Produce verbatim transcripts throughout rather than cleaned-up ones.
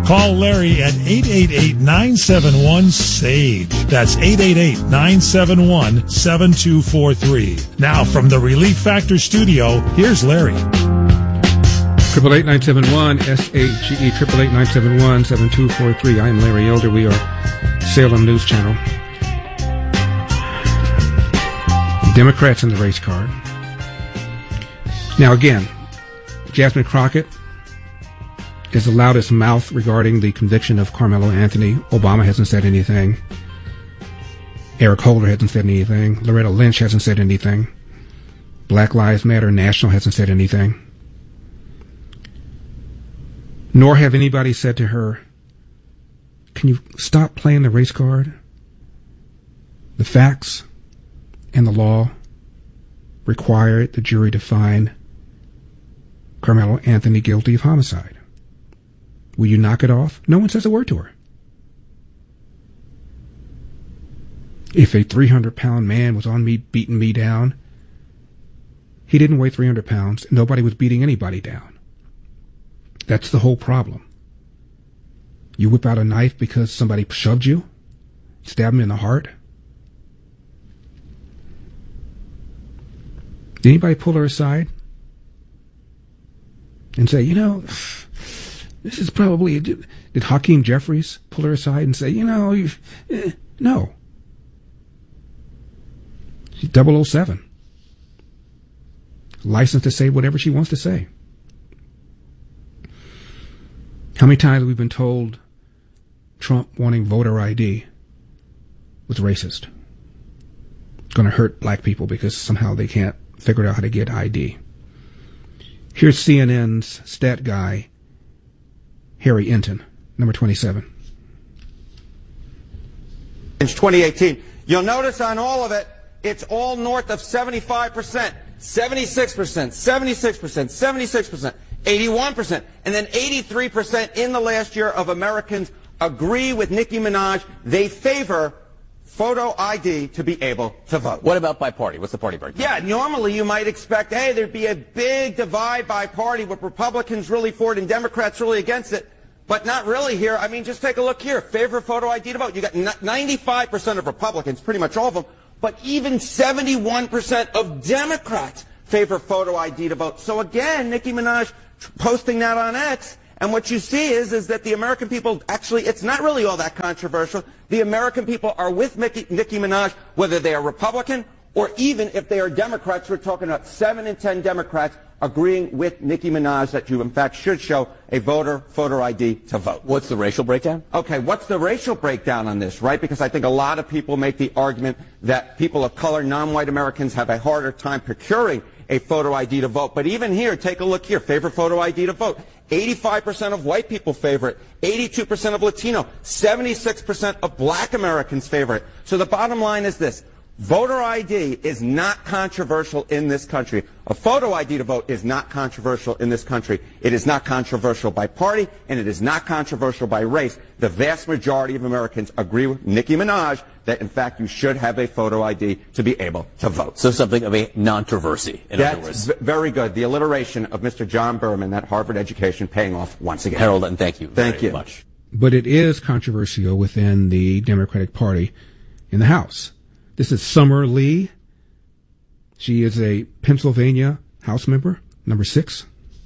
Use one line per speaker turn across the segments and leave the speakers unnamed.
Call Larry at eight eight eight, nine seven one, SAGE. That's eight eight eight, nine seven one, seven two four three. Now, from the Relief Factor studio, here's Larry.
Triple eight nine seven one S A G E triple eight nine seven one seven two four three. I am Larry Elder. We are Salem News Channel. Democrats in the race card. Now again, Jasmine Crockett is the loudest mouth regarding the conviction of Carmelo Anthony. Obama hasn't said anything. Eric Holder hasn't said anything. Loretta Lynch hasn't said anything. Black Lives Matter National hasn't said anything. Nor have anybody said to her, can you stop playing the race card? The facts and the law require the jury to find Carmelo Anthony guilty of homicide. Will you knock it off? No one says a word to her. If a three hundred pound man was on me, beating me down, he didn't weigh three hundred pounds. Nobody was beating anybody down. That's the whole problem. You whip out a knife because somebody shoved you? Stab him in the heart? Did anybody pull her aside and say, you know, this is probably... Did Hakeem Jeffries pull her aside and say, you know, you, eh, no. She's double oh seven. Licensed to say whatever she wants to say. How many times have we been told Trump wanting voter I D was racist? It's going to hurt black people because somehow they can't figure out how to get I D. Here's C N N's stat guy, Harry Enton, number twenty-seven.
In twenty eighteen, you'll notice on all of it, it's all north of seventy-five percent, seventy-six percent, seventy-six percent, seventy-six percent, eighty-one percent, and then eighty-three percent in the last year of Americans agree with Nicki Minaj. They favor photo I D to be able to vote.
What about by party? What's the party breakdown?
Yeah, normally you might expect, hey, there'd be a big divide by party with Republicans really for it and Democrats really against it. But not really here. I mean, just take a look here. Favor photo I D to vote. You got ninety-five percent of Republicans, pretty much all of them, but even seventy-one percent of Democrats favor photo I D to vote. So again, Nicki Minaj posting that on X, and what you see is, is that the American people, actually, it's not really all that controversial. The American people are with Nicki, Nicki Minaj, whether they are Republican or even if they are Democrats. We're talking about seven in ten Democrats agreeing with Nicki Minaj that you, in fact, should show a voter photo I D to vote.
What's the racial breakdown?
Okay, what's the racial breakdown on this, right? Because I think a lot of people make the argument that people of color, non-white Americans, have a harder time procuring a photo I D to vote. But even here, take a look here. Favor photo I D to vote. eighty-five percent of white people favor it. eighty-two percent of Latino. seventy-six percent of black Americans favor it. So the bottom line is this. Voter I D is not controversial in this country. A photo I D to vote is not controversial in this country. It is not controversial by party, and it is not controversial by race. The vast majority of Americans agree with Nicki Minaj that, in fact, you should have a photo I D to be able to vote.
So something of a non-controversy, in
That's
other words.
v- very good. The alliteration of Mister John Berman, that Harvard education, paying off once again.
Harold, and thank you
thank
very
you.
much.
But it is controversial within the Democratic Party in the House. This is Summer Lee. She is a Pennsylvania House member, number six.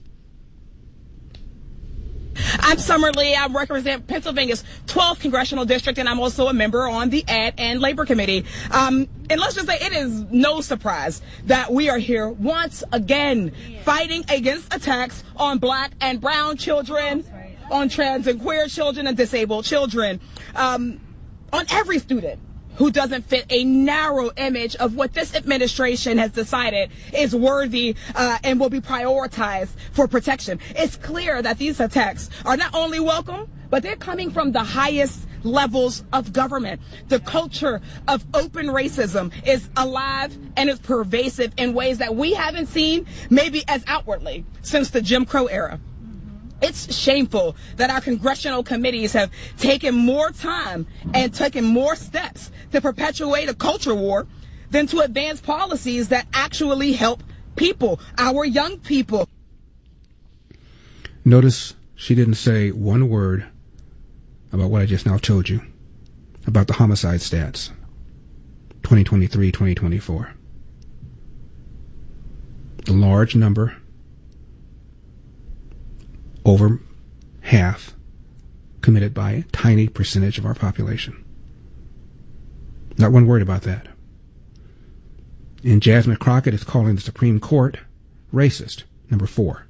I'm Summer Lee. I represent Pennsylvania's twelfth Congressional District, and I'm also a member on the Ad and Labor Committee. Um, and let's just say it is no surprise that we are here once again fighting against attacks on black and brown children, on trans and queer children and disabled children, um, on every student who doesn't fit a narrow image of what this administration has decided is worthy uh, and will be prioritized for protection. It's clear that these attacks are not only welcome, but they're coming from the highest levels of government. The culture of open racism is alive and is pervasive in ways that we haven't seen, maybe as outwardly, since the Jim Crow era. It's shameful that our congressional committees have taken more time and taken more steps to perpetuate a culture war than to advance policies that actually help people, our young people.
Notice she didn't say one word about what I just now told you about the homicide stats, twenty twenty-three, twenty twenty-four. The large number, over half, committed by a tiny percentage of our population. Not one word about that. And Jasmine Crockett is calling the Supreme Court racist. Number four.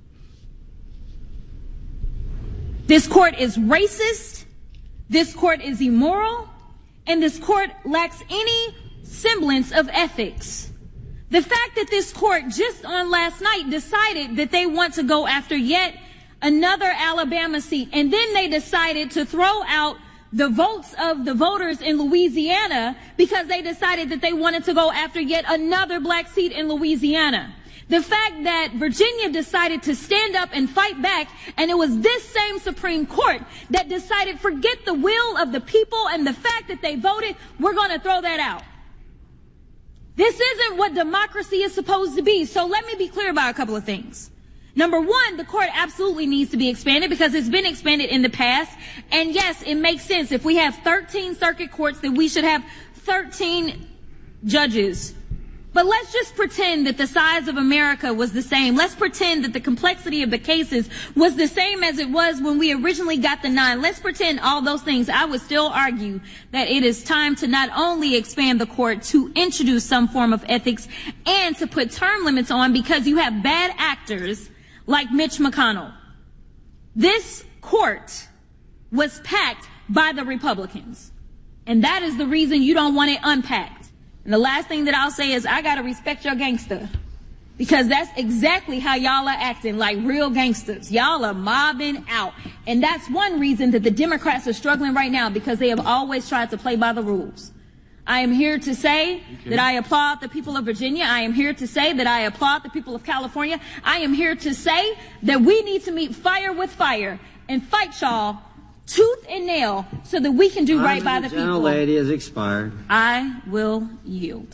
This court is racist, this court is immoral, and this court lacks any semblance of ethics. The fact that this court just on last night decided that they want to go after yet another Alabama seat, and then they decided to throw out the votes of the voters in Louisiana because they decided that they wanted to go after yet another black seat in Louisiana. The fact that Virginia decided to stand up and fight back, and it was this same Supreme Court that decided, forget the will of the people and the fact that they voted, we're going to throw that out. This isn't what democracy is supposed to be. So let me be clear about a couple of things. Number one, the court absolutely needs to be expanded because it's been expanded in the past. And yes, it makes sense. If we have thirteen circuit courts, then we should have thirteen judges. But let's just pretend that the size of America was the same. Let's pretend that the complexity of the cases was the same as it was when we originally got the nine. Let's pretend all those things. I would still argue that it is time to not only expand the court, to introduce some form of ethics and to put term limits on, because you have bad actors like Mitch McConnell. This court was packed by the Republicans, and that is the reason you don't want it unpacked. And the last thing that I'll say is I gotta respect your gangster, because that's exactly how y'all are acting, like real gangsters. Y'all are mobbing out. And that's one reason that the Democrats are struggling right now, because they have always tried to play by the rules. I am here to say okay. that I applaud the people of Virginia. I am here to say that I applaud the people of California. I am here to say that we need to meet fire with fire and fight y'all tooth and nail so that we can do right by the people.
The lady has expired.
I will yield.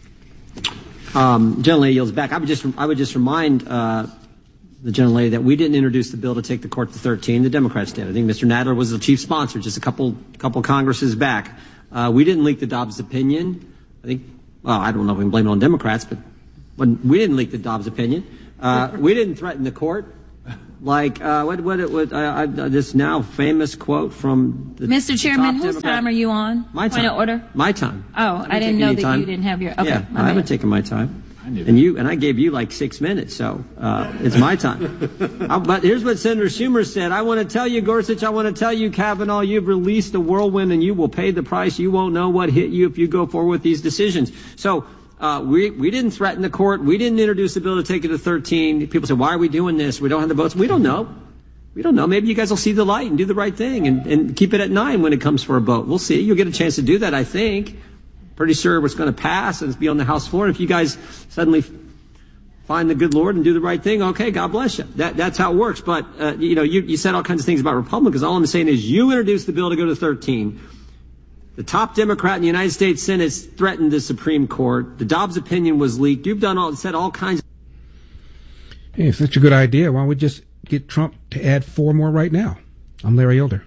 Um, gentlelady yields back. I would just, I would just remind uh, the gentlelady that we didn't introduce the bill to take the court to thirteen. The Democrats did. I think Mister Nadler was the chief sponsor just a couple, couple Congresses back. Uh, we didn't leak the Dobbs opinion. I think. Well, I don't know if we can blame it on Democrats, but when we didn't leak the Dobbs opinion. Uh, we didn't threaten the court. Like, uh, what, what, what, uh, uh, this now famous quote from the
Mister Chairman, whose
Democrat.
time are you on?
My time.
Point of order?
My time.
Oh, I, I didn't know that time. You didn't have your, okay.
Yeah, I haven't taken my time. I knew and you, and I gave you like six minutes, so, uh, it's my time. uh, but here's what Senator Schumer said. I want to tell you, Gorsuch, I want to tell you, Kavanaugh, you've released a whirlwind and you will pay the price. You won't know what hit you if you go forward with these decisions. So, Uh, we, we didn't threaten the court. We didn't introduce the bill to take it to thirteen. People say, why are we doing this? We don't have the votes. We don't know. We don't know. Maybe you guys will see the light and do the right thing and, and keep it at nine when it comes for a vote. We'll see. You'll get a chance to do that, I think. Pretty sure it's going to pass and it's be on the House floor. And if you guys suddenly find the good Lord and do the right thing, okay, God bless you. That, that's how it works. But, uh, you know, you, you said all kinds of things about Republicans. All I'm saying is you introduced the bill to go to thirteen. The top Democrat in the United States Senate threatened the Supreme Court. The Dobbs opinion was leaked. You've done all, said all kinds of...
Hey, if such a good idea, why don't we just get Trump to add four more right now? I'm Larry Elder.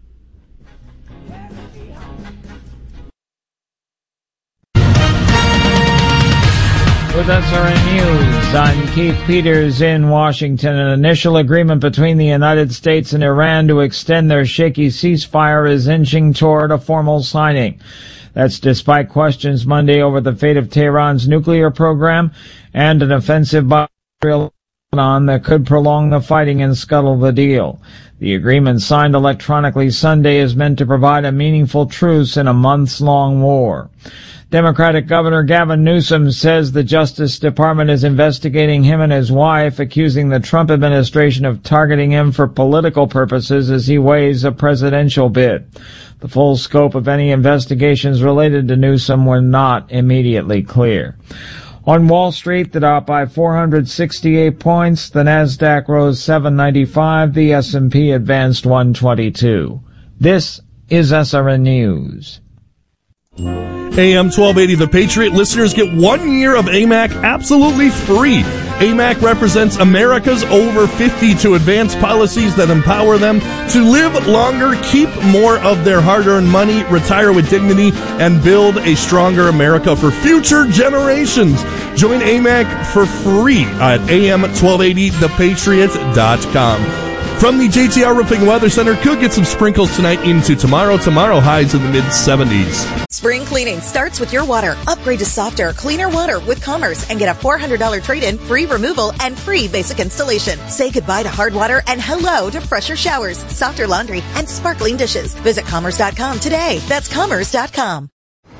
With S R N News, I'm Keith Peters in Washington. An initial agreement between the United States and Iran to extend their shaky ceasefire is inching toward a formal signing. That's despite questions Monday over the fate of Tehran's nuclear program and an offensive by Lebanon that could prolong the fighting and scuttle the deal. The agreement signed electronically Sunday is meant to provide a meaningful truce in a months-long war. Democratic Governor Gavin Newsom says the Justice Department is investigating him and his wife, accusing the Trump administration of targeting him for political purposes as he weighs a presidential bid. The full scope of any investigations related to Newsom were not immediately clear. On Wall Street, the Dow by four hundred sixty-eight points, the Nasdaq rose seven ninety-five, the S and P advanced one twenty-two. This is S R N News.
A M twelve eighty The Patriot listeners get one year of A M A C absolutely free. A M A C represents America's over fifty to advance policies that empower them to live longer, keep more of their hard-earned money, retire with dignity, and build a stronger America for future generations. Join A M A C for free at A M twelve eighty the patriot dot com. From the J T R Roofing Weather Center, could get some sprinkles tonight into tomorrow. Tomorrow highs in the mid seventies.
Spring cleaning starts with your water. Upgrade to softer, cleaner water with Commerce and get a four hundred dollars trade-in, free removal, and free basic installation. Say goodbye to hard water and hello to fresher showers, softer laundry, and sparkling dishes. Visit commerce dot com today. That's commerce dot com.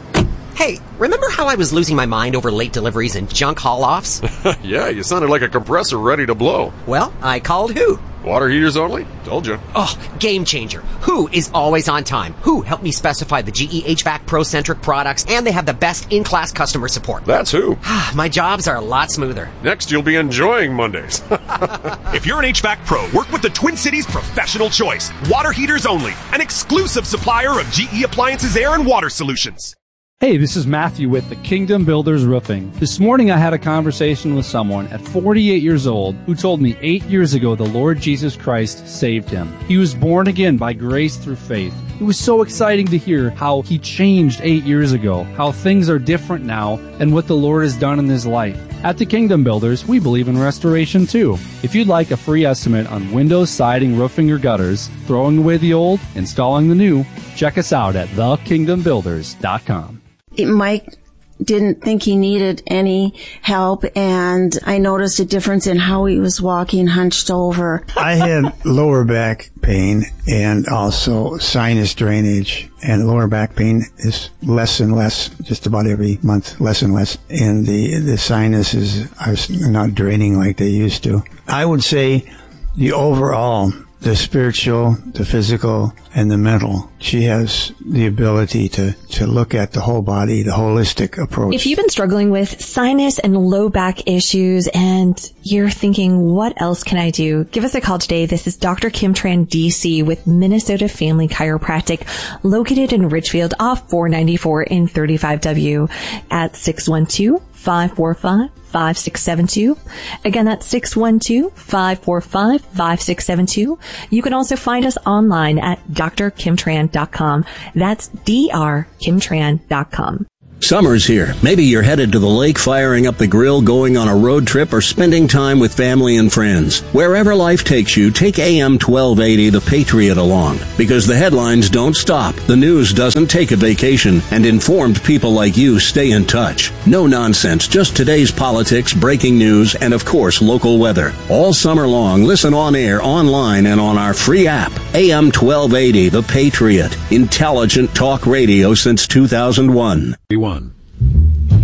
Hey, remember how I was losing my mind over late deliveries and junk haul-offs?
Yeah, you sounded like a compressor ready to blow.
Well, I called who?
Water heaters only? Told you.
Oh, game changer. Who is always on time? Who helped me specify the G E H V A C Pro-centric products, and they have the best in-class customer support.
That's who.
My jobs are a lot smoother.
Next, you'll be enjoying Mondays.
If you're an H V A C Pro, work with the Twin Cities Professional Choice. Water heaters only. An exclusive supplier of G E Appliances Air and Water Solutions.
Hey, this is Matthew with the Kingdom Builders Roofing. This morning I had a conversation with someone at forty-eight years old who told me eight years ago the Lord Jesus Christ saved him. He was born again by grace through faith. It was so exciting to hear how he changed eight years ago, how things are different now, and what the Lord has done in his life. At the Kingdom Builders, we believe in restoration too. If you'd like a free estimate on windows, siding, roofing, or gutters, throwing away the old, installing the new, check us out at the kingdom builders dot com.
Mike didn't think he needed any help, and I noticed a difference in how he was walking hunched over.
I had lower back pain and also sinus drainage, and lower back pain is less and less, just about every month, less and less. And the, the sinuses are not draining like they used to. I would say the overall, the spiritual, the physical, and the mental. She has the ability to, to look at the whole body, the holistic approach.
If you've been struggling with sinus and low back issues and you're thinking, what else can I do? Give us a call today. This is Doctor Kim Tran, D C with Minnesota Family Chiropractic, located in Richfield off four ninety-four in thirty-five W at six one two, five four five, five six seven two. Again, that's six one two, five four five, five six seven two. You can also find us online at d r kim tran dot com. That's d r kim tran dot com.
Summer's here. Maybe you're headed to the lake, firing up the grill, going on a road trip, or spending time with family and friends. Wherever life takes you, take A M twelve eighty The Patriot along. Because the headlines don't stop, the news doesn't take a vacation, and informed people like you stay in touch. No nonsense, just today's politics, breaking news, and of course, local weather. All summer long, listen on air, online, and on our free app. A M twelve eighty The Patriot. Intelligent talk radio since two thousand one.
One.